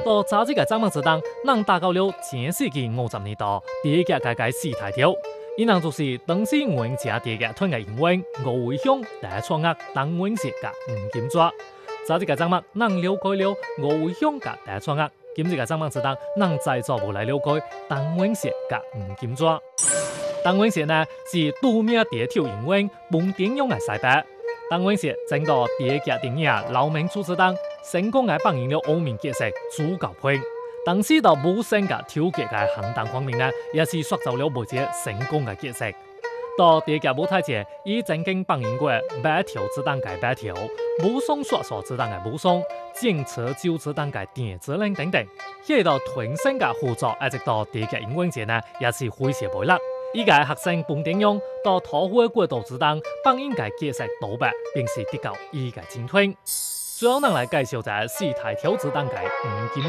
到早这个展望之当，咱达到了前世纪50年代第一届界四大条，伊人就是当时运正第一届团嘅英文吴伟雄、大创压、邓永石甲吴金抓。早这个展望，咱了解了吴伟雄甲大创压。今日嘅展望之当，咱再做无来了解邓永石甲吴金抓。邓永石呢是著名地跳英文蒙点勇嘅西伯。邓永石争到第一届电影《老民主之当》，成功嘅扮演了欧面角色主角配。当时到武生嘅挑击嘅行当方面呢，也是塑造了每一成功嘅角色。到第一届舞台节，伊曾经扮演过白条之当嘅白条、武松说说之当嘅武松、剑扯酒之当嘅电子令等等。迄道团升嘅合作，一直到第一届英文节呢，也是非常不落。依家学生彭定勇到桃花过渡之当扮演嘅角色多白，并是得到伊嘅精通。最后，咱来介绍一下四大条之当嘅吴金。